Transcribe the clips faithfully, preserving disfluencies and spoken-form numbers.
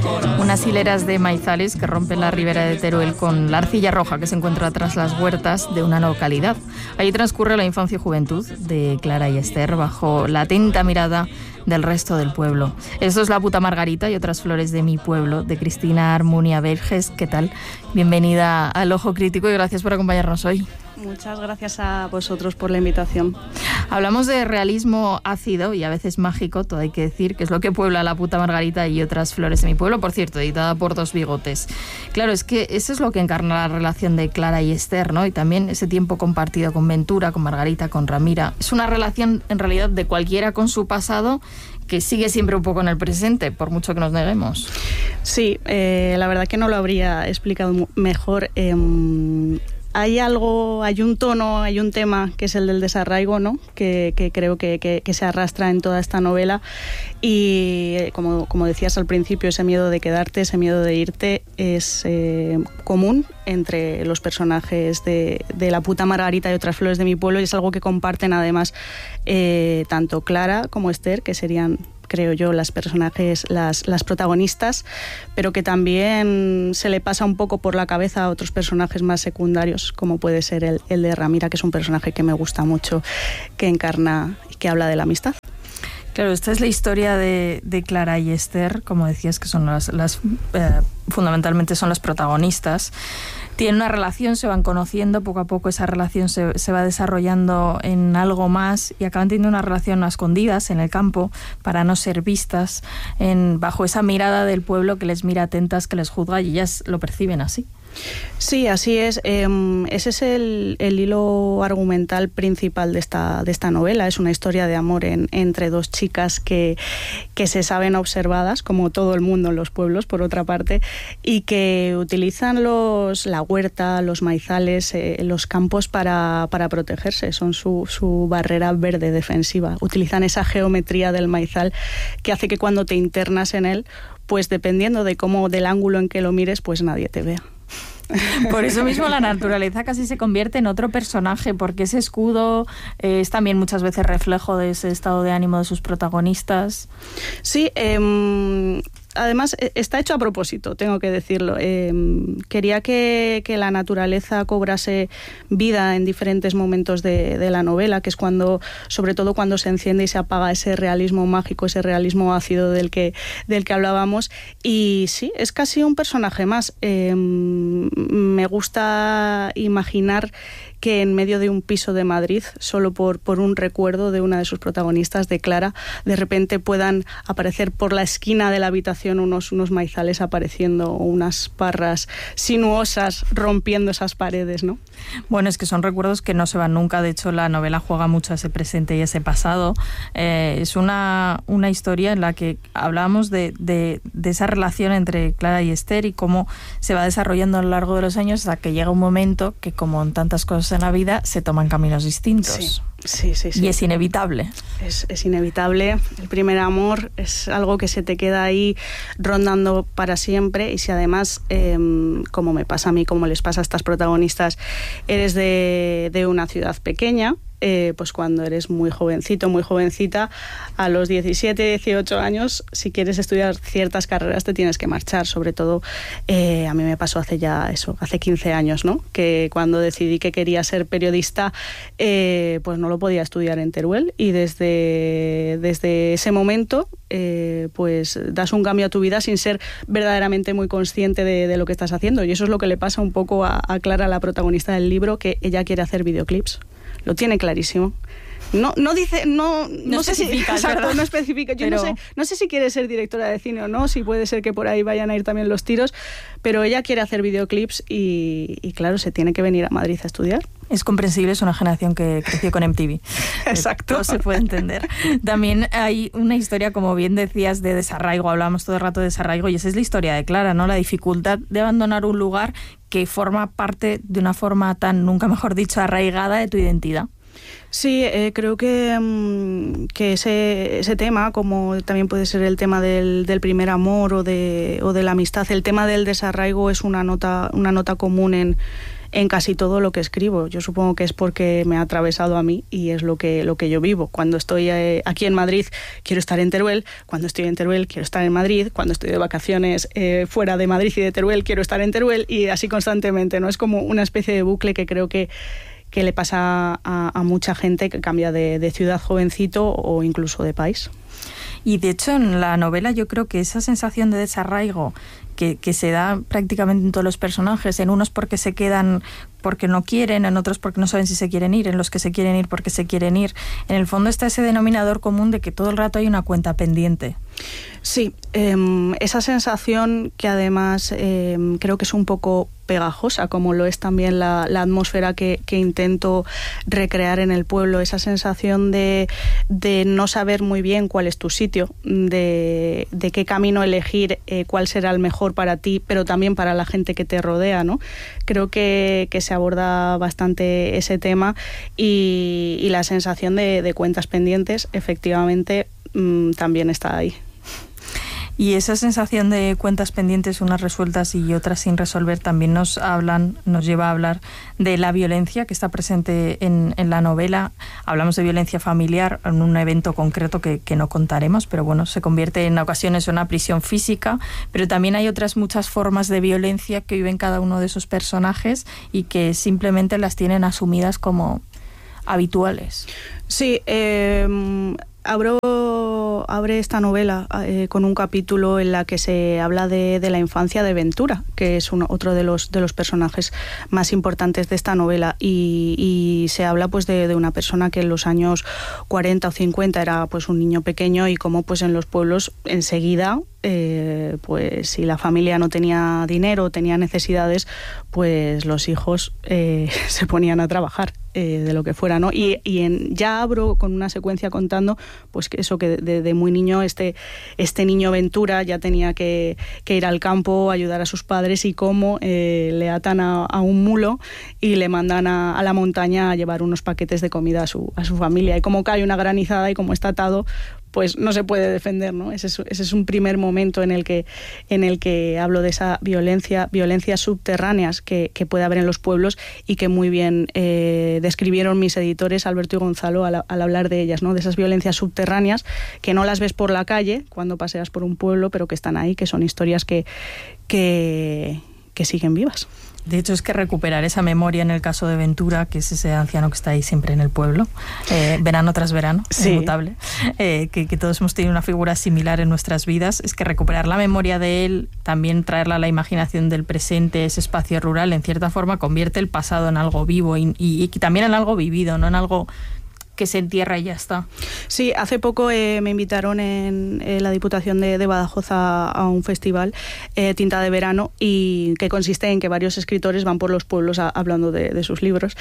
Unas hileras de maizales que rompen la ribera de Teruel con la arcilla roja que se encuentra tras las huertas de una localidad. Allí transcurre la infancia y juventud de Clara y Esther bajo la atenta mirada del resto del pueblo. Esto es La puta Margarita y otras flores de mi pueblo, de Cristina Armunia Verges. ¿Qué tal? Bienvenida al Ojo Crítico y gracias por acompañarnos hoy. Muchas gracias a vosotros por la invitación. Hablamos de realismo ácido y a veces mágico, todo hay que decir, que es lo que puebla La puta Margarita y otras flores de mi pueblo, por cierto, editada por Dos Bigotes. Claro, es que eso es lo que encarna la relación de Clara y Esther, ¿no? Y también ese tiempo compartido con Ventura, con Margarita, con Ramira. Es una relación, en realidad, de cualquiera con su pasado, que sigue siempre un poco en el presente, por mucho que nos neguemos. Sí, eh, la verdad que no lo habría explicado mejor. Eh, Hay algo, hay un tono, hay un tema que es el del desarraigo, ¿no? Que, que creo que, que, que se arrastra en toda esta novela y como, como decías al principio, ese miedo de quedarte, ese miedo de irte es eh, común entre los personajes de, de La puta Margarita y otras flores de mi pueblo y es algo que comparten además eh, tanto Clara como Esther, que serían, creo yo, las personajes, las, las protagonistas, pero que también se le pasa un poco por la cabeza a otros personajes más secundarios, como puede ser el, el de Ramira, que es un personaje que me gusta mucho, que encarna y que habla de la amistad. Claro, esta es la historia de, de Clara y Esther, como decías, que son las, las eh, fundamentalmente son las protagonistas. Tienen una relación, se van conociendo, poco a poco esa relación se, se va desarrollando en algo más y acaban teniendo una relación a escondidas en el campo para no ser vistas en, bajo esa mirada del pueblo que les mira atentas, que les juzga y ellas lo perciben así. Sí, así es. Eh, ese es el, el hilo argumental principal de esta, de esta novela. Es una historia de amor en, entre dos chicas que, que se saben observadas, como todo el mundo en los pueblos, por otra parte, y que utilizan los, la huerta, los maizales, eh, los campos para, para protegerse. Son su, su barrera verde defensiva. Utilizan esa geometría del maizal que hace que cuando te internas en él, pues dependiendo de cómo, del ángulo en que lo mires, pues nadie te vea. Por eso mismo la naturaleza casi se convierte en otro personaje, porque ese escudo eh, es también muchas veces reflejo de ese estado de ánimo de sus protagonistas. Sí, eh, además está hecho a propósito, tengo que decirlo. Eh, quería que, que la naturaleza cobrase vida en diferentes momentos de, de la novela, que es cuando, sobre todo cuando se enciende y se apaga ese realismo mágico, ese realismo ácido del que, del que hablábamos. Y sí, es casi un personaje más. Eh, me gusta imaginar que en medio de un piso de Madrid, solo por, por un recuerdo de una de sus protagonistas, de Clara, de repente puedan aparecer por la esquina de la habitación unos, unos maizales apareciendo, unas parras sinuosas rompiendo esas paredes, ¿no? Bueno, es que son recuerdos que no se van nunca. De hecho, la novela juega mucho a ese presente y ese pasado. Eh, es una, una historia en la que hablábamos de, de, de esa relación entre Clara y Esther y cómo se va desarrollando a lo largo de los años hasta que llega un momento que, como en tantas cosas en la vida, se toman caminos distintos. Sí. Sí, sí, sí. Y es inevitable. Es, es inevitable. El primer amor es algo que se te queda ahí rondando para siempre y si además, eh, como me pasa a mí, como les pasa a estas protagonistas, eres de, de una ciudad pequeña, eh, pues cuando eres muy jovencito, muy jovencita, a los diecisiete, dieciocho años, si quieres estudiar ciertas carreras te tienes que marchar. Sobre todo, eh, a mí me pasó hace ya eso, hace quince años, ¿no? Que cuando decidí que quería ser periodista, eh, pues no lo podía estudiar en Teruel y desde, desde ese momento eh, pues das un cambio a tu vida sin ser verdaderamente muy consciente de, de lo que estás haciendo y eso es lo que le pasa un poco a, a Clara, la protagonista del libro, que ella quiere hacer videoclips, lo tiene clarísimo. No, no dice, no, no, no sé si, exacto, no especifica. Yo pero... no sé, no sé si quiere ser directora de cine o no, si puede ser que por ahí vayan a ir también los tiros, pero ella quiere hacer videoclips y, y claro, se tiene que venir a Madrid a estudiar. Es comprensible, es una generación que creció con M T V. Exacto. Todo se puede entender. También hay una historia, como bien decías, de desarraigo. Hablábamos todo el rato de desarraigo y esa es la historia de Clara, ¿no? La dificultad de abandonar un lugar que forma parte de una forma tan, nunca mejor dicho, arraigada de tu identidad. Sí, eh, creo que, um, que ese, ese tema, como también puede ser el tema del, del primer amor o de, o de la amistad, el tema del desarraigo es una nota, una nota común en, en casi todo lo que escribo. Yo supongo que es porque me ha atravesado a mí y es lo que, lo que yo vivo. Cuando estoy eh, aquí en Madrid quiero estar en Teruel, cuando estoy en Teruel quiero estar en Madrid, cuando estoy de vacaciones eh, fuera de Madrid y de Teruel quiero estar en Teruel, y así constantemente, ¿no? Es como una especie de bucle que creo que que le pasa a, a mucha gente que cambia de, de ciudad jovencito o incluso de país. Y de hecho en la novela yo creo que esa sensación de desarraigo que, que se da prácticamente en todos los personajes, en unos porque se quedan porque no quieren, en otros porque no saben si se quieren ir, en los que se quieren ir porque se quieren ir, en el fondo está ese denominador común de que todo el rato hay una cuenta pendiente. Sí, eh, esa sensación que además eh, creo que es un poco pegajosa, como lo es también la, la atmósfera que, que intento recrear en el pueblo, esa sensación de, de no saber muy bien cuál es tu sitio, de, de qué camino elegir, eh, cuál será el mejor para ti, pero también para la gente que te rodea, ¿no? Creo que, que se aborda bastante ese tema y, y la sensación de, de cuentas pendientes, efectivamente, mmm, también está ahí. Y esa sensación de cuentas pendientes, unas resueltas y otras sin resolver, también nos hablan, nos lleva a hablar de la violencia que está presente en, en la novela. Hablamos de violencia familiar en un evento concreto que, que no contaremos, pero bueno, se convierte en ocasiones en una prisión física, pero también hay otras muchas formas de violencia que viven cada uno de esos personajes y que simplemente las tienen asumidas como habituales. Sí, eh, abro abre esta novela eh, con un capítulo en la que se habla de, de la infancia de Ventura, que es uno, otro de los, de los personajes más importantes de esta novela, y, y se habla pues de, de una persona que en los años cuarenta o cincuenta era pues un niño pequeño, y cómo pues en los pueblos enseguida eh, pues si la familia no tenía dinero, tenía necesidades, pues los hijos eh, se ponían a trabajar eh, de lo que fuera, ¿no? Y, y en, ya abro con una secuencia contando pues que eso, que de, de muy niño este, este niño Ventura ya tenía que, que ir al campo, ayudar a sus padres, y cómo eh, le atan a, a un mulo y le mandan a, a la montaña a llevar unos paquetes de comida a su, a su familia, y cómo cae una granizada y cómo está atado, pues no se puede defender, ¿no? Ese es, ese es un primer momento en el que, en el que hablo de esa violencia, violencias subterráneas que, que puede haber en los pueblos, y que muy bien eh, describieron mis editores Alberto y Gonzalo al, al hablar de ellas, ¿no? De esas violencias subterráneas que no las ves por la calle cuando paseas por un pueblo, pero que están ahí, que son historias que, que, que siguen vivas. De hecho, es que recuperar esa memoria en el caso de Ventura, que es ese anciano que está ahí siempre en el pueblo, eh, verano tras verano, sí. Inmutable, eh, que, que todos hemos tenido una figura similar en nuestras vidas, es que recuperar la memoria de él, también traerla a la imaginación del presente, ese espacio rural, en cierta forma convierte el pasado en algo vivo y, y, y también en algo vivido, no en algo que se entierra y ya está. Sí, hace poco eh, me invitaron en, en la Diputación de, de Badajoz a, a un festival, eh, Tinta de Verano, y que consiste en que varios escritores van por los pueblos a, hablando de, de sus libros,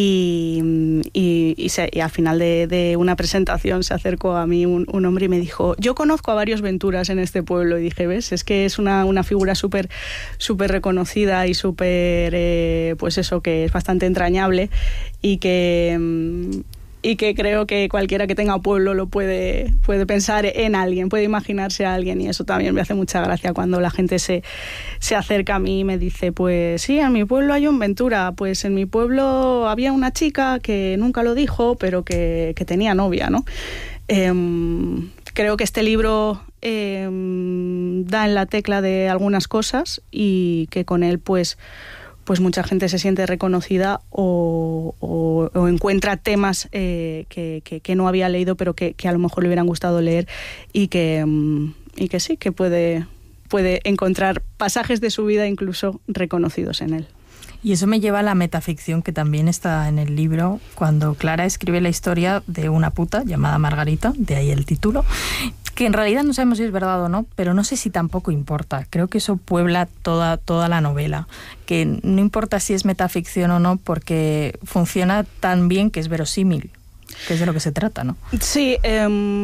y, y, y, se, y al final de, de una presentación se acercó a mí un, un hombre y me dijo: yo conozco a varios Venturas en este pueblo. Y dije: ves, es que es una, una figura súper súper reconocida y súper, eh, pues eso, que es bastante entrañable, y que... y que creo que cualquiera que tenga pueblo lo puede, puede pensar en alguien, puede imaginarse a alguien, y eso también me hace mucha gracia cuando la gente se, se acerca a mí y me dice: pues sí, en mi pueblo hay un Ventura, pues en mi pueblo había una chica que nunca lo dijo, pero que, que tenía novia, ¿no? Eh, creo que este libro eh, da en la tecla de algunas cosas, y que con él pues pues mucha gente se siente reconocida o, o, o encuentra temas eh, que, que, que no había leído, pero que, que a lo mejor le hubieran gustado leer, y que, y que sí, que puede, puede encontrar pasajes de su vida incluso reconocidos en él. Y eso me lleva a la metaficción que también está en el libro, cuando Clara escribe la historia de una puta llamada Margarita, de ahí el título, que en realidad no sabemos si es verdad o no, pero no sé si tampoco importa. Creo que eso puebla toda, toda la novela, que no importa si es metaficción o no, porque funciona tan bien que es verosímil, que es de lo que se trata, ¿no? Sí, eh,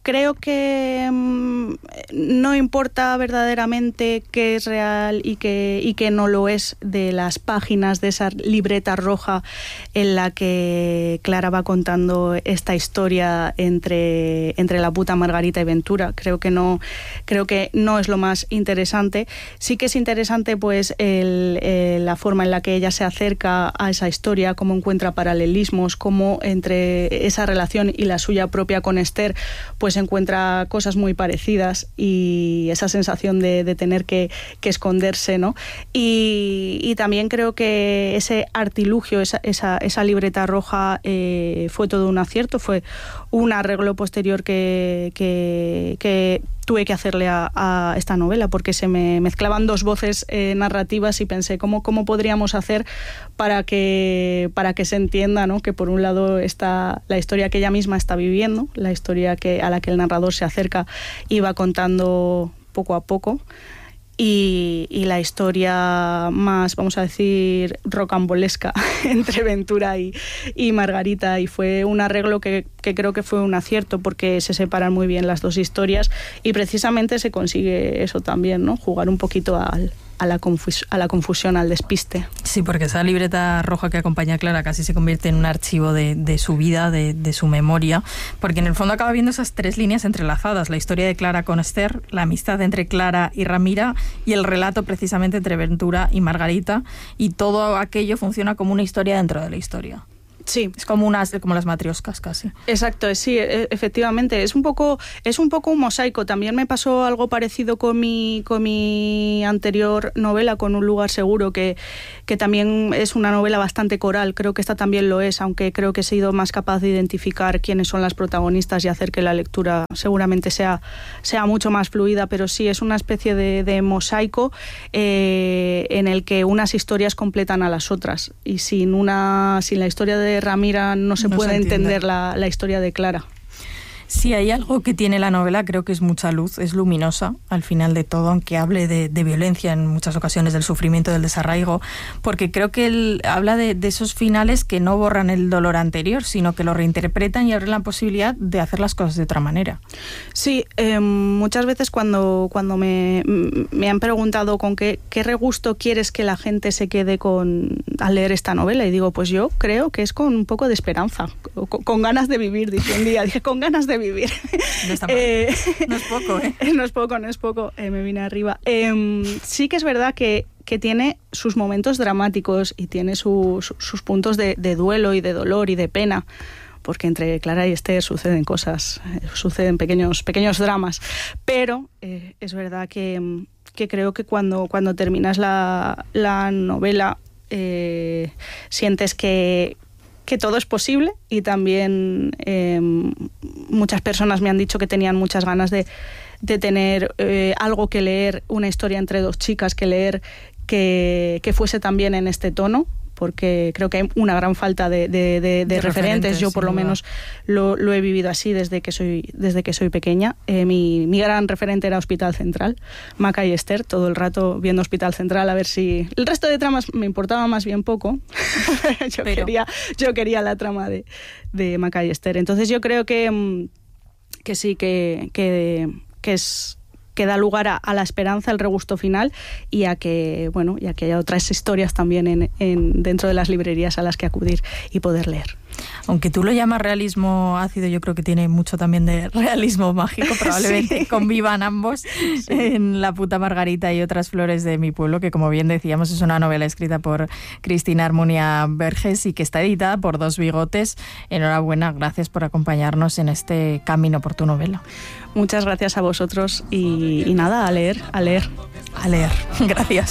creo que mmm, no importa verdaderamente qué es real y qué, y qué no lo es de las páginas de esa libreta roja en la que Clara va contando esta historia entre, entre la puta Margarita y Ventura. Creo que no, creo que no es lo más interesante. Sí que es interesante pues el, el, la forma en la que ella se acerca a esa historia, cómo encuentra paralelismos, cómo entre esa relación y la suya propia con Esther pues encuentra cosas muy parecidas y esa sensación de, de tener que, que esconderse, ¿no? Y, y también creo que ese artilugio, esa, esa, esa libreta roja eh, fue todo un acierto, fue un arreglo posterior que, que, que tuve que hacerle a, a esta novela, porque se me mezclaban dos voces eh, narrativas y pensé cómo, cómo podríamos hacer para que, para que se entienda, ¿no? Que por un lado está la historia que ella misma está viviendo, la historia que, a la que el narrador se acerca y va contando poco a poco, y, y la historia más, vamos a decir, rocambolesca entre Ventura y, y Margarita, y fue un arreglo que, que creo que fue un acierto porque se separan muy bien las dos historias y precisamente se consigue eso también, ¿no? Jugar un poquito al, a, la confus- a la confusión, al despiste. Sí, porque esa libreta roja que acompaña a Clara casi se convierte en un archivo de, de su vida, de, de su memoria, porque en el fondo acaba viendo esas tres líneas entrelazadas, la historia de Clara con Esther, la amistad entre Clara y Ramira y el relato precisamente entre Ventura y Margarita, y todo aquello funciona como una historia dentro de la historia. Sí. Es como unas, como las matrioscas casi. Exacto, sí, efectivamente. Es un poco, es un poco un mosaico. También me pasó algo parecido con mi, con mi anterior novela, con Un lugar seguro, que, que también es una novela bastante coral. Creo que esta también lo es, aunque creo que he sido más capaz de identificar quiénes son las protagonistas y hacer que la lectura seguramente sea, sea mucho más fluida. Pero sí, es una especie de, de mosaico eh, en el que unas historias completan a las otras. Y sin una, sin la historia de Ramira no se no puede se entender la, la historia de Clara. Sí, hay algo que tiene la novela, creo que es mucha luz, es luminosa al final de todo, aunque hable de, de violencia en muchas ocasiones, del sufrimiento, del desarraigo, porque creo que él habla de, de esos finales que no borran el dolor anterior, sino que lo reinterpretan y abren la posibilidad de hacer las cosas de otra manera. Sí, eh, muchas veces cuando, cuando me, me han preguntado con qué, qué regusto quieres que la gente se quede con al leer esta novela, y digo, pues yo creo que es con un poco de esperanza, con, con ganas de vivir, dije un día, dije, con ganas de vivir. No está mal. Eh, no es poco, ¿eh? No es poco, no es poco, eh, me vine arriba. Eh, sí que es verdad que, que tiene sus momentos dramáticos y tiene su, su, sus puntos de, de duelo y de dolor y de pena, porque entre Clara y Esther suceden cosas, eh, suceden pequeños, pequeños dramas, pero eh, es verdad que, que creo que cuando, cuando terminas la, la novela eh, sientes que que todo es posible, y también eh, muchas personas me han dicho que tenían muchas ganas de, de tener eh, algo que leer, una historia entre dos chicas que leer que, que fuese también en este tono, porque creo que hay una gran falta de, de, de, de, de referentes. referentes. Yo por lo menos lo, lo he vivido así desde que soy, desde que soy pequeña. Eh, mi, mi gran referente era Hospital Central, Maca y Esther, todo el rato viendo Hospital Central a ver si... El resto de tramas me importaba más bien poco. yo, Pero... quería, yo quería la trama de, de Maca y Esther. Entonces yo creo que, que sí, que, que, que es... que da lugar a, a la esperanza, al regusto final, y a que, bueno, y a que haya otras historias también en, en, dentro de las librerías a las que acudir y poder leer. Aunque tú lo llamas realismo ácido, yo creo que tiene mucho también de realismo mágico, probablemente sí. Convivan ambos sí. En La puta Margarita y otras flores de mi pueblo, que como bien decíamos es una novela escrita por Cristina Armonia Verges y que está editada por Dos Bigotes. Enhorabuena, gracias por acompañarnos en este camino por tu novela. Muchas gracias a vosotros y, y nada, a leer, a leer. A leer, gracias.